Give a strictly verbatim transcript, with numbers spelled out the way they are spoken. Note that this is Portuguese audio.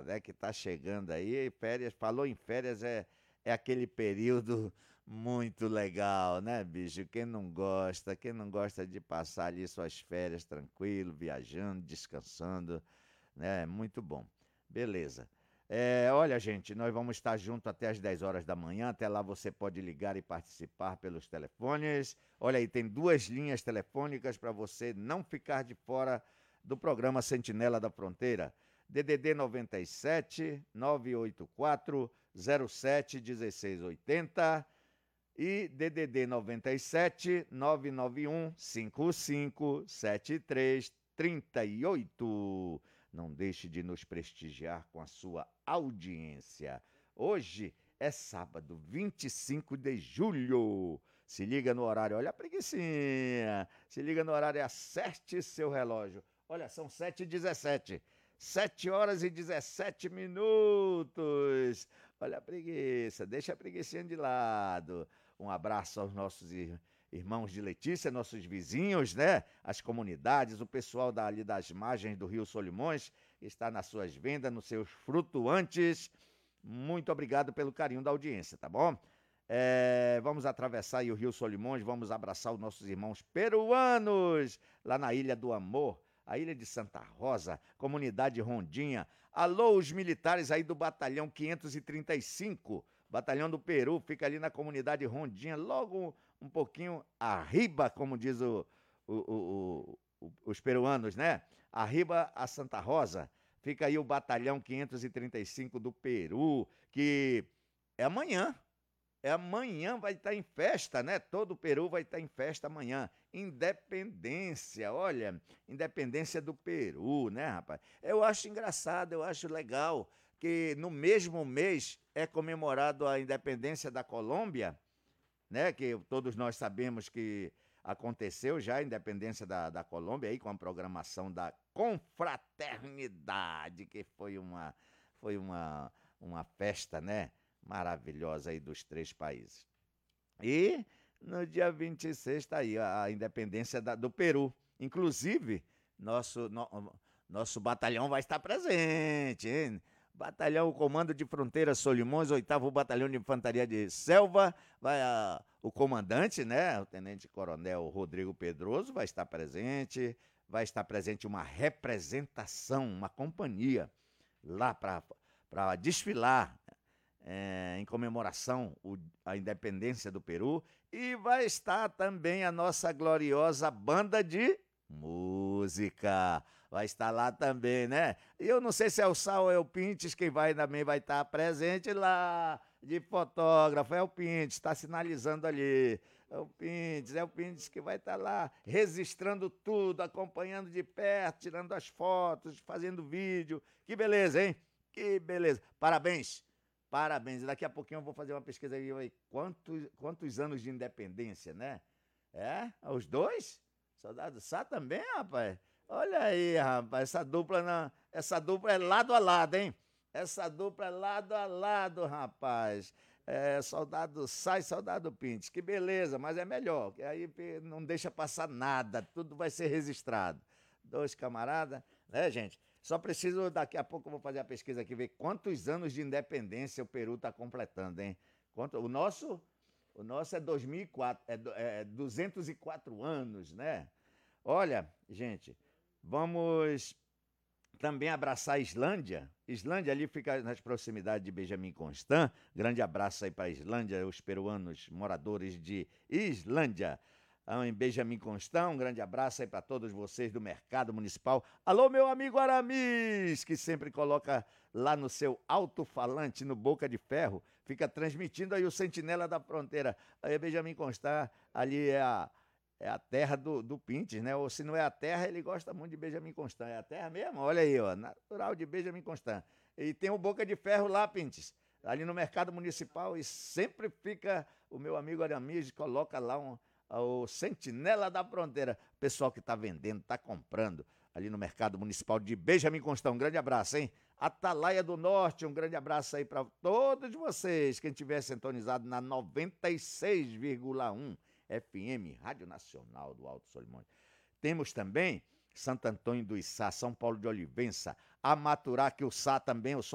né, que está chegando aí. Férias, falou em férias, é, é aquele período muito legal, né, bicho? Quem não gosta, quem não gosta de passar ali suas férias tranquilo, viajando, descansando, né? Muito bom. Beleza. É, olha, gente, nós vamos estar junto até as dez horas da manhã. Até lá você pode ligar e participar pelos telefones. Olha aí, tem duas linhas telefônicas para você não ficar de fora do programa Sentinela da Fronteira. D D D noventa e sete, nove oito quatro, zero sete, um seis oito zero e D D D noventa e sete, nove nove um, cinco cinco, sete três três oito. Não deixe de nos prestigiar com a sua audiência. Hoje é sábado, vinte e cinco de julho. Se liga no horário, olha a preguicinha. Se liga no horário, acerte seu relógio. Olha, são sete e dezessete. sete horas e dezessete minutos. Olha a preguiça, deixa a preguicinha de lado. Um abraço aos nossos ir- irmãos de Letícia, nossos vizinhos, né? As comunidades, o pessoal dali das margens do Rio Solimões está nas suas vendas, nos seus flutuantes. Muito obrigado pelo carinho da audiência, tá bom? É, vamos atravessar aí o Rio Solimões, vamos abraçar os nossos irmãos peruanos lá na Ilha do Amor, a Ilha de Santa Rosa, comunidade Rondinha. Alô, os militares aí do Batalhão quinhentos e trinta e cinco, Batalhão do Peru, fica ali na comunidade Rondinha, logo um pouquinho arriba, como diz o, o, o, o, os peruanos, né? Arriba a Santa Rosa, fica aí o Batalhão quinhentos e trinta e cinco do Peru, que é amanhã. É amanhã, vai estar em festa, né? Todo o Peru vai estar em festa amanhã. Independência, olha, independência do Peru, né, rapaz? Eu acho engraçado, eu acho legal que no mesmo mês é comemorado a independência da Colômbia, né? Que todos nós sabemos que aconteceu já a independência da, da Colômbia aí com a programação da Confraternidade, que foi uma, foi uma, uma festa, né? Maravilhosa aí dos três países. E no dia vinte e seis está aí a, a independência da- do Peru. Inclusive, nosso, no- nosso batalhão vai estar presente, hein? Batalhão Comando de Fronteira Solimões, oitavo Batalhão de Infantaria de Selva, vai a- o comandante, né, o Tenente-Coronel Rodrigo Pedroso, vai estar presente, vai estar presente uma representação, uma companhia lá para desfilar é, em comemoração o- à independência do Peru, e vai estar também a nossa gloriosa banda de música. Vai estar lá também, né? E eu não sei se é o Sal ou é o Pintes quem vai também vai estar presente lá de fotógrafo. É o Pintes, está sinalizando ali. É o Pintes, é o Pintes que vai estar lá registrando tudo, acompanhando de perto, tirando as fotos, fazendo vídeo. Que beleza, hein? Que beleza. Parabéns. Parabéns. Daqui a pouquinho eu vou fazer uma pesquisa aí. Aí, Quantos, quantos anos de independência, né? É? Os dois? Soldado Sá também, rapaz? Olha aí, rapaz. Essa dupla, não, essa dupla é lado a lado, hein? Essa dupla é lado a lado, rapaz. É, soldado Sá e soldado Pintes. Que beleza, mas é melhor. Que aí pe- não deixa passar nada. Tudo vai ser registrado. Dois camaradas, né, gente? Só preciso, daqui a pouco eu vou fazer a pesquisa aqui, ver quantos anos de independência o Peru está completando, hein? Quanto, o nosso, o nosso é dois mil e quatro, é, do- é duzentos e quatro anos, né? Olha, gente, vamos também abraçar a Islândia. Islândia ali fica nas proximidades de Benjamin Constant. Grande abraço aí para a Islândia, os peruanos moradores de Islândia. Ah, em Benjamin Constant, um grande abraço aí para todos vocês do Mercado Municipal. Alô, meu amigo Aramis, que sempre coloca lá no seu alto-falante, no Boca de Ferro, fica transmitindo aí o Sentinela da Fronteira. Aí, Benjamin Constant, ali é a, é a terra do, do Pintes, né? Ou se não é a terra, ele gosta muito de Benjamin Constant. É a terra mesmo? Olha aí, ó, natural de Benjamin Constant. E tem o Boca de Ferro lá, Pintes, ali no Mercado Municipal, e sempre fica o meu amigo Aramis, coloca lá um, o Sentinela da Fronteira. Pessoal que está vendendo, está comprando ali no Mercado Municipal de Benjamin Constant. Um grande abraço, hein? Atalaia do Norte, um grande abraço aí para todos vocês. Quem tiver sintonizado na noventa e seis vírgula um F M, Rádio Nacional do Alto Solimões. Temos também Santo Antônio do Içá, São Paulo de Olivença, Amaturá, que o Sá também, o